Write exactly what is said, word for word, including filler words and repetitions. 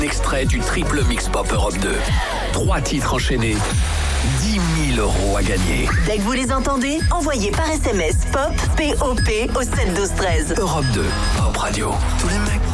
Extrait du triple mix pop Europe deux. Trois titres enchaînés. dix mille euros à gagner. Dès que vous les entendez, envoyez par S M S POP, P O P au sept douze treize. Europe deux, Pop Radio. Tous les mecs